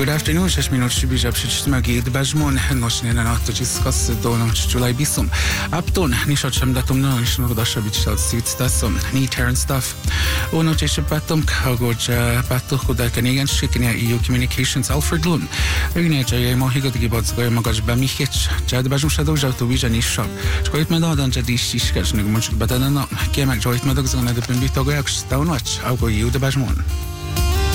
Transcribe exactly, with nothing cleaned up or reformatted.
Good afternoon, šest minut și bija przyczytmagi dbajmun nośnie na to discuss doną July bisum. Aptun ni shocham datum no ni shnu dasha bichal sit stasum ni turn stuff. Ono chesh patum kagoja patu khuda Canadian shiknya E U Communications Alfred Lund. Egine jay mo higo digi bods goy magaj ba mihich. Jad bajum shadow jawtu bija ni shop. Shkoit medadan jadi shishkash nig munchik badana no. Kemak joyt medag zona de bimbi togo yak stawnoch. Augo yu de bajmun.